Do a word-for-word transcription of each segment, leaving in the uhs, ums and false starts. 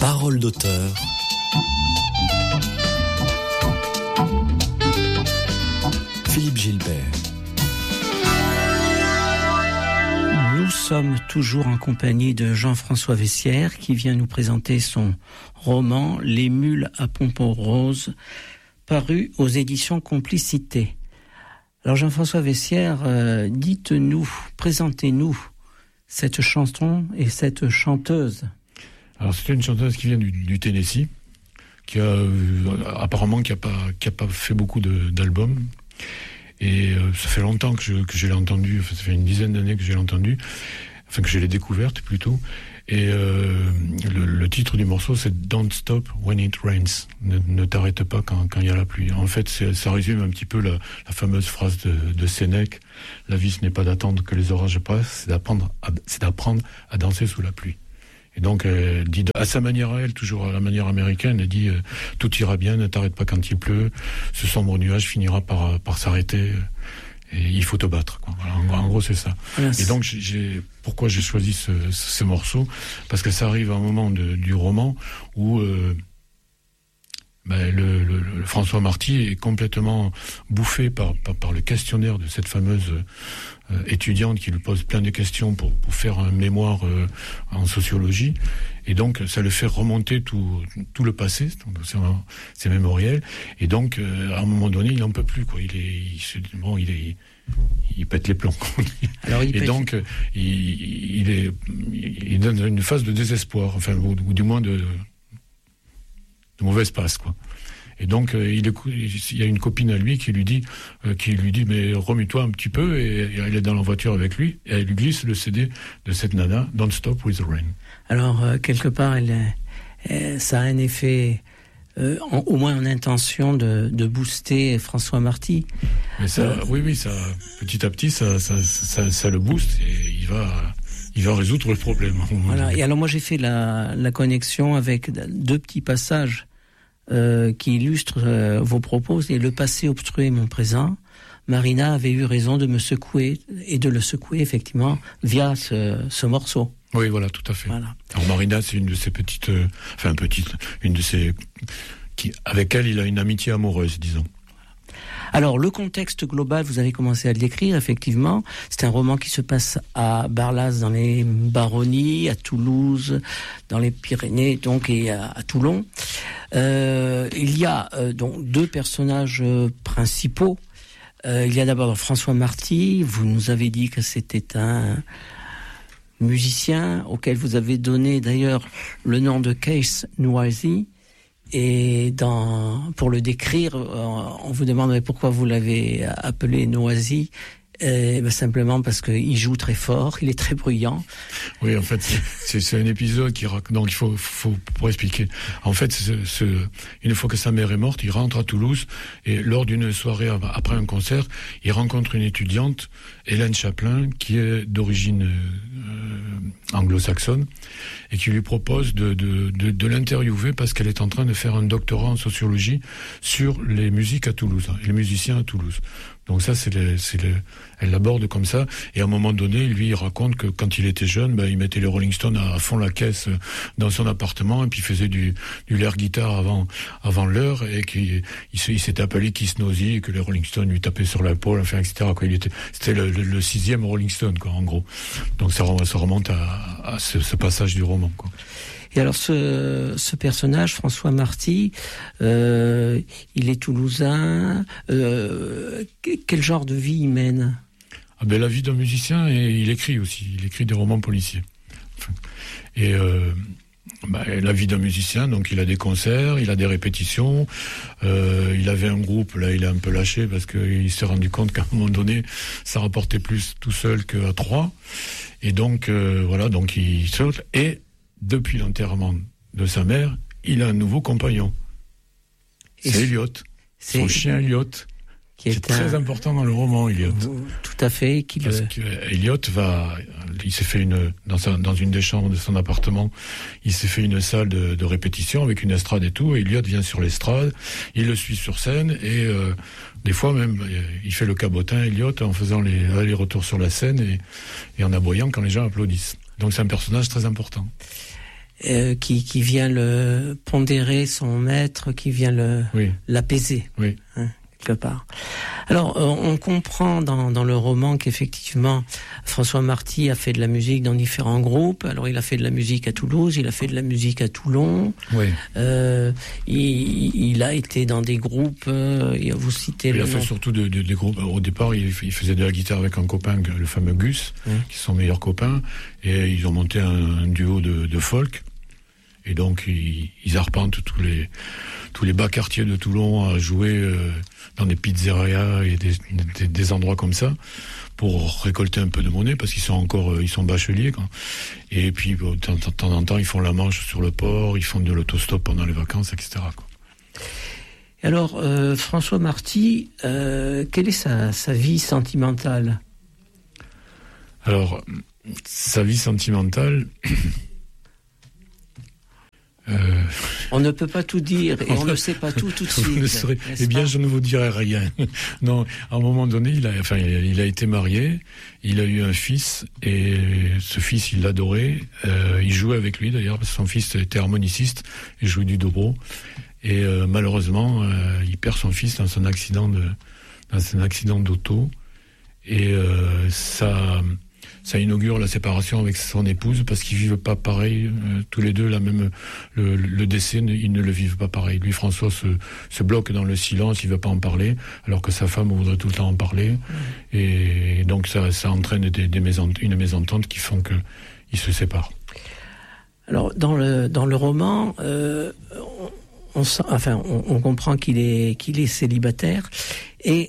Parole d'auteur. Philippe Gilbert. Nous sommes toujours en compagnie de Jean-François Vessière qui vient nous présenter son roman « Les mules à pompons roses » paru aux éditions Complicité. Alors Jean-François Vessière, euh, dites-nous, présentez-nous cette chanson et cette chanteuse. Alors c'est une chanteuse qui vient du, du Tennessee, qui a euh, apparemment qui a pas qui a pas fait beaucoup de, d'albums. Et euh, ça fait longtemps que je, que je l'ai entendue, enfin, ça fait une dizaine d'années que je l'ai entendue, enfin que je l'ai découverte plutôt. Et euh, le, le titre du morceau, c'est Don't Stop When It Rains. Ne, ne t'arrête pas quand quand il y a la pluie. En fait, c'est, ça résume un petit peu la, la fameuse phrase de, de Sénèque. La vie, ce n'est pas d'attendre que les orages passent, c'est d'apprendre à, c'est d'apprendre à danser sous la pluie. Et donc, elle dit à sa manière à elle, toujours à la manière américaine, elle dit euh, tout ira bien, ne t'arrête pas quand il pleut, ce sombre nuage finira par par s'arrêter. Et il faut te battre, quoi. Voilà, en, en gros, c'est ça. Merci. Et donc, j'ai, j'ai, pourquoi j'ai choisi ce, ce, ce morceau ? Parce que ça arrive à un moment de, du roman où euh, ben, le, le, le François Marty est complètement bouffé par, par, par le questionnaire de cette fameuse euh, étudiante qui lui pose plein de questions pour, pour faire un mémoire euh, en sociologie. Et donc, ça le fait remonter tout, tout le passé, c'est, c'est mémoriel. Et donc, euh, à un moment donné, il n'en peut plus, quoi. Il est, il se, bon, il est, il pète les plombs. Alors, il et pète... donc, il, il est, il est dans une phase de désespoir, enfin, ou, ou du moins de, de mauvaise passe, quoi. Et donc, euh, il, écoute, il y a une copine à lui qui lui dit, euh, qui lui dit, mais remue-toi un petit peu, et, et elle est dans la voiture avec lui, et elle lui glisse le C D de cette nana, Don't Stop With The Rain. Alors, euh, quelque part, elle, elle, ça a un effet, euh, en, au moins en intention de, de booster François Marty. Mais ça, euh, oui, oui, ça, petit à petit, ça, ça, ça, ça le booste, et il va... Il va résoudre le problème. Voilà. Et alors moi j'ai fait la, la connexion avec deux petits passages euh, qui illustrent euh, vos propos. Et le passé obstruait mon présent. Marina avait eu raison de me secouer et de le secouer effectivement via ce, ce morceau. Oui, voilà, tout à fait. Voilà. Alors Marina, c'est une de ces petites, euh, enfin petite, une de ces qui, avec elle, il a une amitié amoureuse, disons. Alors, le contexte global, vous avez commencé à l'écrire, effectivement. C'est un roman qui se passe à Barlas, dans les Baronnies, à Toulouse, dans les Pyrénées, donc, et à, à Toulon. Euh, il y a euh, donc deux personnages euh, principaux. Euh, il y a d'abord François Marty. Vous nous avez dit que c'était un musicien auquel vous avez donné d'ailleurs le nom de Kees Noisy. Et dans, pour le décrire, on vous demanderait pourquoi vous l'avez appelé Noisy. Eh ben simplement parce qu'il joue très fort, il est très bruyant. Oui, en fait, c'est, c'est un épisode qui raconte. Donc il faut, faut pour expliquer. En fait, ce, ce, une fois que sa mère est morte, il rentre à Toulouse et lors d'une soirée après un concert, il rencontre une étudiante, Hélène Chaplin, qui est d'origine euh, anglo-saxonne et qui lui propose de, de, de, de l'interviewer parce qu'elle est en train de faire un doctorat en sociologie sur les musiques à Toulouse, les musiciens à Toulouse. Donc ça, c'est, le, c'est le, elle l'aborde comme ça. Et à un moment donné, lui, il raconte que quand il était jeune, ben, il mettait les Rolling Stones à, à fond la caisse dans son appartement et puis il faisait du, du l'air guitare avant, avant l'heure et qu'il il, il s'était appelé Kees Noisy et que les Rolling Stones lui tapaient sur l'épaule, enfin, et cetera. Quoi. Il était, c'était le, le, le sixième Rolling Stone, quoi, en gros. Donc ça, ça remonte à, à ce, ce passage du roman, quoi. Et alors ce, ce personnage, François Marty, euh, il est toulousain. Euh, quel genre de vie il mène ? Ah ben la vie d'un musicien, et il écrit aussi. Il écrit des romans policiers. Enfin, et euh, bah, la vie d'un musicien, donc il a des concerts, il a des répétitions. Euh, il avait un groupe, là il a un peu lâché parce qu'il s'est rendu compte qu'à un moment donné, ça rapportait plus tout seul qu'à trois. Et donc euh, voilà, donc il saute et depuis l'enterrement de sa mère, il a un nouveau compagnon. C'est, c'est Elliot. C'est son chien Elliot. Qui est, est très un... important dans le roman, Elliot. Tout à fait. Qui Parce le... que Elliot va, il s'est fait une, dans, sa, dans une des chambres de son appartement, il s'est fait une salle de, de répétition avec une estrade et tout. Et Elliot vient sur l'estrade, il le suit sur scène et euh, des fois même, il fait le cabotin, Elliot, en faisant les allers-retours sur la scène et, et en aboyant quand les gens applaudissent. Donc c'est un personnage très important. euh, qui, qui vient le pondérer son maître, qui vient le, oui. l'apaiser, oui. Hein, quelque part. Alors, euh, on comprend dans, dans le roman qu'effectivement, François Marty a fait de la musique dans différents groupes. Alors, il a fait de la musique à Toulouse, il a fait de la musique à Toulon. Oui. Euh, il, il a été dans des groupes, euh, vous citez il le a fait nom. surtout de, de, des groupes. Au départ, il, il faisait de la guitare avec un copain, le fameux Gus, oui. qui sont meilleurs copains. Et ils ont monté un, un duo de, de folk. Et donc, ils, ils arpentent tous les, tous les bas quartiers de Toulon à jouer euh, dans des pizzerias et des, des, des endroits comme ça pour récolter un peu de monnaie parce qu'ils sont encore, ils sont bacheliers, quoi. Et puis, de temps, de temps en temps, ils font la manche sur le port, ils font de l'autostop pendant les vacances, et cetera, quoi. Alors, euh, François Marty, euh, quelle est sa, sa vie sentimentale ? Alors, sa vie sentimentale... Euh... On ne peut pas tout dire et on ne sait pas tout tout de suite. Ne serait... Eh bien, je ne vous dirai rien. Non, à un moment donné, il a, enfin, il a été marié, il a eu un fils et ce fils, il l'adorait. Euh, il jouait avec lui d'ailleurs parce que son fils était harmoniciste et jouait du dobro. Et euh, malheureusement, euh, il perd son fils dans un accident de, dans un accident d'auto et euh, ça. Ça inaugure la séparation avec son épouse parce qu'ils vivent pas pareil, euh, tous les deux la même le, le décès, ils ne le vivent pas pareil. Lui, François se, se bloque dans le silence, il veut pas en parler, alors que sa femme voudrait tout le temps en parler. Mmh. Et donc ça, ça entraîne des, des mésententes, une mésentente qui font que ils se séparent. Alors dans le dans le roman, euh, on, on, enfin on, on comprend qu'il est qu'il est célibataire et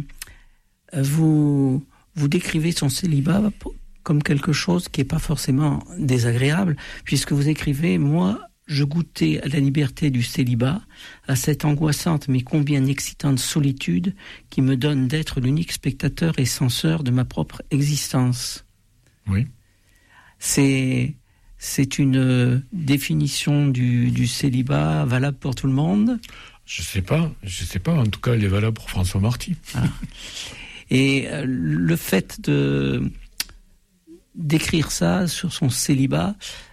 vous vous décrivez son célibat comme quelque chose qui n'est pas forcément désagréable, puisque vous écrivez « Moi, je goûtais à la liberté du célibat, à cette angoissante mais combien excitante solitude qui me donne d'être l'unique spectateur et censeur de ma propre existence. » Oui. C'est, c'est une définition du, du célibat valable pour tout le monde ? Je ne sais pas, je sais pas. En tout cas, elle est valable pour François Marty. Ah. Et euh, le fait de d'écrire ça sur son célibat,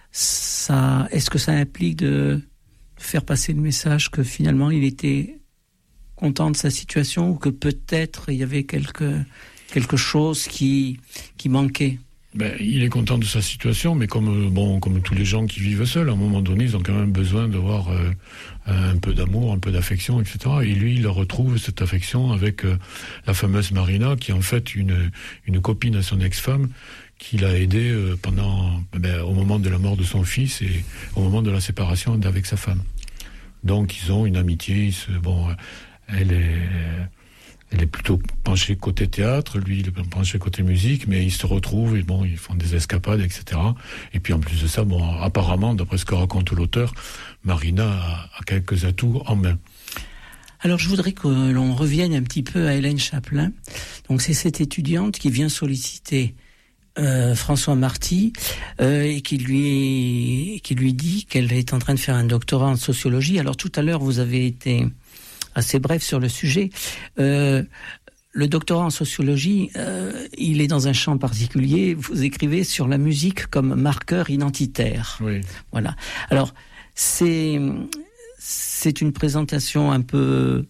ça, est-ce que ça implique de faire passer le message que finalement il était content de sa situation ou que peut-être il y avait quelque quelque chose qui qui manquait? Ben, il est content de sa situation, mais comme bon, comme tous les gens qui vivent seuls, à un moment donné, ils ont quand même besoin d'avoir euh, un peu d'amour, un peu d'affection, et cetera. Et lui, il retrouve cette affection avec euh, la fameuse Marina, qui est en fait une une copine à son ex-femme, qu'il a aidé euh, pendant ben, au moment de la mort de son fils et au moment de la séparation avec sa femme. Donc, ils ont une amitié. Ils se, bon, elle est Elle est plutôt penchée côté théâtre, lui il est penché côté musique, mais ils se retrouvent et bon, ils font des escapades, et cetera. Et puis en plus de ça, bon, apparemment, d'après ce que raconte l'auteur, Marina a, a quelques atouts en main. Alors je voudrais que l'on revienne un petit peu à Hélène Chaplin. Donc c'est cette étudiante qui vient solliciter euh, François Marty euh, et qui lui qui lui dit qu'elle est en train de faire un doctorat en sociologie. Alors tout à l'heure vous avez été assez bref sur le sujet. Euh, le doctorat en sociologie, euh, il est dans un champ particulier. Vous écrivez sur la musique comme marqueur identitaire. Oui. Voilà. Alors, c'est, c'est une présentation un peu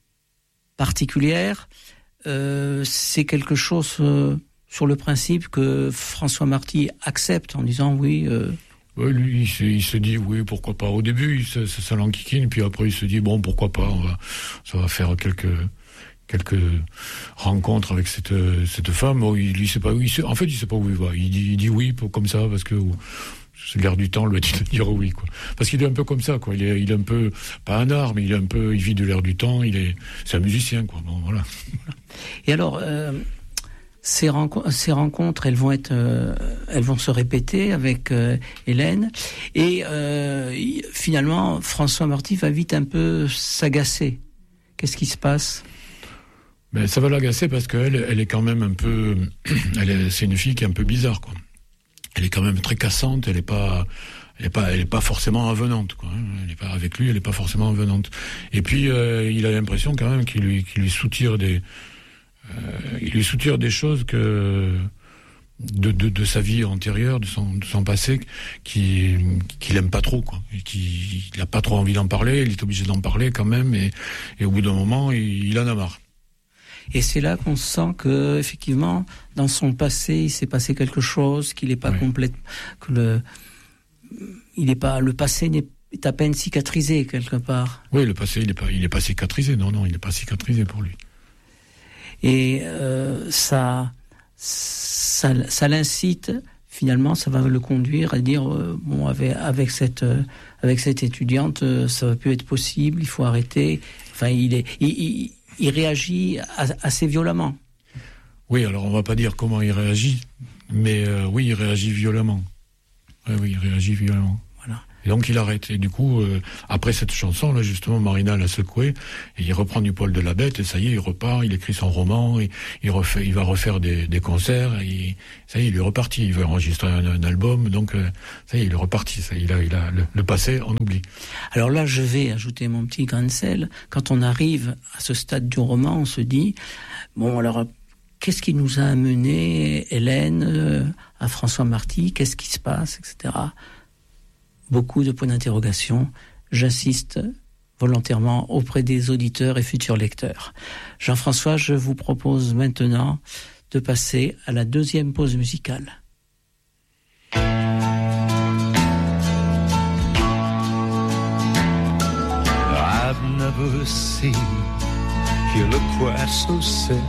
particulière. Euh, c'est quelque chose euh, sur le principe que François Marty accepte en disant oui... Euh, Ouais, lui, il se, il se dit, oui, pourquoi pas. Au début, il se, ça l'enquiquine, puis après, il se dit, bon, pourquoi pas, on va, ça va faire quelques, quelques rencontres avec cette, cette femme. Oh, il, il sait pas où il sait, en fait, il sait pas où il va. Il dit, il dit oui, pour, comme ça, parce que c'est l'air du temps, lui dit de dire oui, quoi. Parce qu'il est un peu comme ça, quoi. Il est, il est un peu, pas un art, mais il est un peu, il vit de l'air du temps, il est, c'est un musicien, quoi. Bon, voilà. Et alors, euh, Ces, renco- ces rencontres, elles vont être, euh, elles vont se répéter avec euh, Hélène, et euh, finalement, François Marty va vite un peu s'agacer. Qu'est-ce qui se passe ? Ben, ça va l'agacer parce qu'elle, elle est quand même un peu, elle est, c'est une fille qui est un peu bizarre, quoi. Elle est quand même très cassante. Elle est pas, elle est pas, elle est pas forcément avenante, quoi. Elle est pas avec lui, elle est pas forcément avenante. Et puis, euh, il a l'impression quand même qu'il lui, qu'il lui soutire des Euh, il lui soutire des choses que de, de, de sa vie antérieure, de son, de son passé, qui, qu'il aime pas trop, quoi. Et qui, il a pas trop envie d'en parler, il est obligé d'en parler quand même, et, et au bout d'un moment, il, il en a marre. Et c'est là qu'on sent que, effectivement, dans son passé, il s'est passé quelque chose, qu'il n'est pas oui. complète, que le, il est pas, le passé n'est est à peine cicatrisé quelque part. Oui, le passé, il est pas, il est pas cicatrisé. Non, non, il n'est pas cicatrisé pour lui. Et euh, ça, ça, ça l'incite. Finalement, ça va le conduire à dire euh, bon, avec, avec cette, euh, avec cette étudiante, euh, ça va plus être possible. Il faut arrêter. Enfin, il est, il, il, il réagit assez violemment. Oui, alors on va pas dire comment il réagit, mais euh, oui, il réagit violemment. Oui, oui, il réagit violemment. Voilà. Et donc il arrête. Et du coup, euh, après cette chanson, là, justement, Marina l'a secoué, et il reprend du poil de la bête, et ça y est, il repart, il écrit son roman, et il, refait, il va refaire des, des concerts, et ça y est, il est reparti, il veut enregistrer un, un album, donc euh, ça y est, il est reparti, ça, il a, il a le, le passé, on oublie. Alors là, je vais ajouter mon petit grain de sel. Quand on arrive à ce stade du roman, on se dit, bon, alors, qu'est-ce qui nous a amené, Hélène, euh, à François Marty, qu'est-ce qui se passe, et cetera. Beaucoup de points d'interrogation. J'assiste volontairement auprès des auditeurs et futurs lecteurs. Jean-François, je vous propose maintenant de passer à la deuxième pause musicale. I've never seen you look quite so sad.